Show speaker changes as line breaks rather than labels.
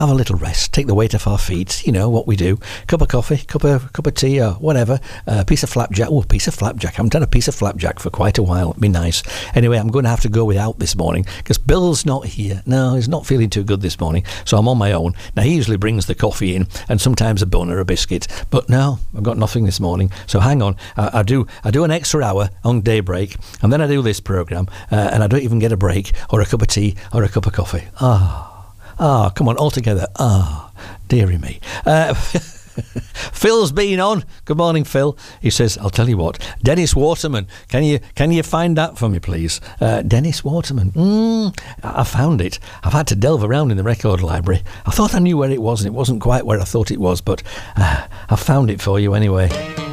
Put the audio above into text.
have a little rest, take the weight off our feet, you know what we do. Cup of coffee, cup of tea, or whatever. A piece of flapjack. Oh, a piece of flapjack. I haven't had a piece of flapjack for quite a while. It'd be nice. Anyway, I'm going to have to go without this morning because Bill's not here. No, he's not feeling too good this morning, so I'm on my own. Now, he usually brings the coffee in and sometimes a bun or a biscuit, but no, I've got nothing this morning. So hang on. I do an extra hour on daybreak, and then I do this programme, and I don't even get a break or a cup of tea or a cup of coffee. Come on, all together. Dearie me. Phil's been on. Good morning, Phil. He says, I'll tell you what, Dennis Waterman, can you find that for me, please? Dennis Waterman. I found it. I've had to delve around in the record library. I thought I knew where it was, and it wasn't quite where I thought it was, but I found it for you anyway.